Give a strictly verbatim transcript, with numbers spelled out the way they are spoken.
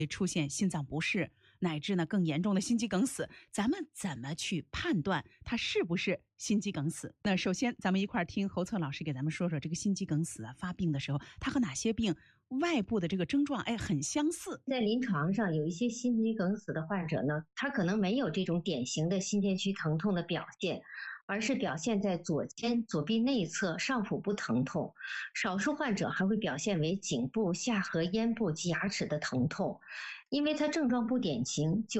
出现心脏不适，乃至呢更严重的心肌梗死，咱们怎么去判断它是不是心肌梗死？那首先咱们一块儿听侯策老师给咱们说说这个心肌梗死啊发病的时候，它和哪些病外部的这个症状哎很相似。 在临床上有一些心肌梗死的患者呢，他可能没有这种典型的心田区疼痛的表现，而是表现在左肩、左臂内侧、上腹部疼痛，少数患者还会表现为颈部、下颌、咽部及牙齿的疼痛。因为它症状不典型，就